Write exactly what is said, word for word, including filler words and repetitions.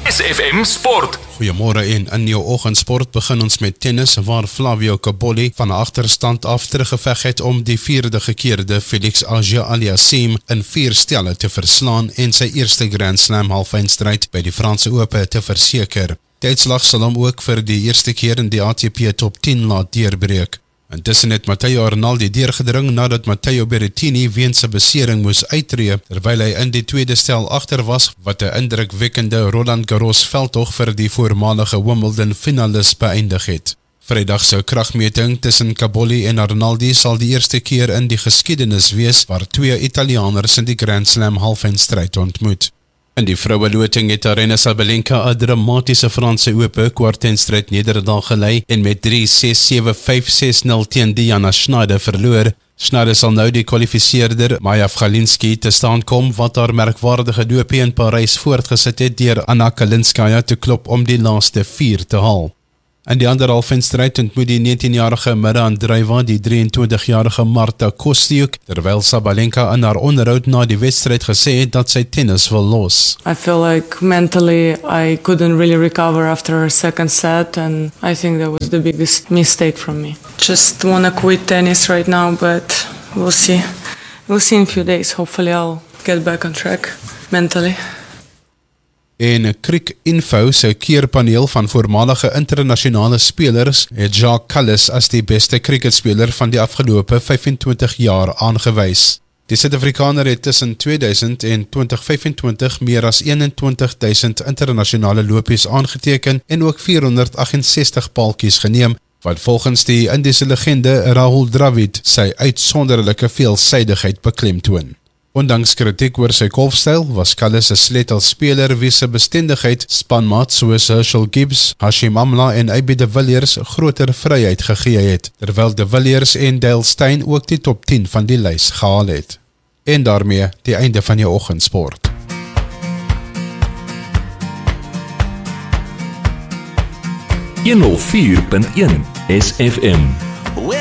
S F M Sport. Goeiemôre en in jou oggendsport begin ons met tennis waar Flavio Cobolli van 'n agterstand af teruggeveg het om die vierde gekeerde Felix Auger-Aliassime in vier stelle te verslaan en sy eerste Grand Slam halfeindstryd by die Franse Ope te verseker. Die uitslag sal hom ook vir die eerste keer in die A T P top tien laat deurbreek. Intussen het Matteo Arnaldi deurgedring nadat Matteo Berrettini weens 'n besering moes uittreë terwyl hy in die tweede stel agter was wat 'n indrukwekkende Roland Garros veldtog vir die voormalige Wimbledon finalis beëindig het. Vrydag se kragmeting tussen Cobolli en Arnaldi sal die eerste keer in die geskiedenis wees waar twee Italianers in die Grand Slam halfeindstryd ontmoet. In die vroueloting het Aryna Sabalenka 'n dramatiese Franse Ope kwartfinalestryd nederlaag gelei en met drie ses sewe vyf ses nul teen Diana Schneider verloor. Schneider sal nou die kwalifiseerder Maja Vgalinski te staan kom wat haar merkwaardige doopie in Parys voortgesit het deur Anna Kalinskaya te klop om die laaste vier te haal. In die ander halfeindstryd ontmoet die negentienjarige Mira Andreeva die drieëntwintigjarige Marta Kostyuk, terwyl Sabalenka in haar onderhoud na die wedstryd gesê het dat sy tennis wil los. I feel like mentally I couldn't really recover after our second set, and I think that was the biggest mistake from me. Just want to quit tennis right now, but we'll see. We'll see in a few days. Hopefully I'll get back on track mentally. En Cricinfo se keerpaneel van voormalige internasionale spelers het Jacques Kallis as die beste cricketspeler van die afgelope vyfentwintig jaar aangewys. Die Suid-Afrikaner het tussen tweeduisend en twintig vyfentwintig meer as eenentwintig duisend internasionale lopies aangeteken en ook vierhonderd agt-en-sestig paaltjies geneem, wat volgens die Indiese legende Rahul Dravid sy uitsonderlike veelsidigheid beklemtoon. Ondanks kritiek oor sy golfstyl was Kallis 'n sleutelspeler wie se bestendigheid spanmaat soos Herschel Gibbs, Hashim Amla en A B de Villiers groter vryheid gegee het, terwyl de Villiers en Dale Steyn ook die top tien van die lys gehaal het. En daarmee die einde van jou oggendsport. honderd vier punt een S F M